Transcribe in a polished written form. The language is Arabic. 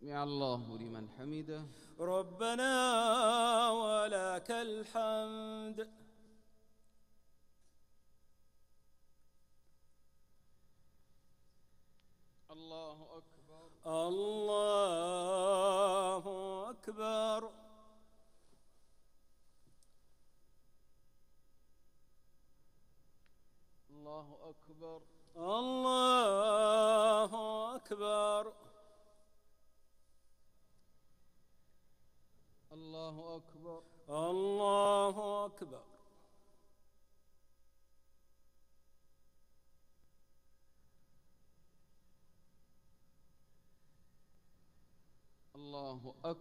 سمع الله لمن حمده. ربنا ولك الحمد. الله أكبر. الله أكبر. الله أكبر. الله أكبر. الله أكبر. الله أكبر. الله أكبر.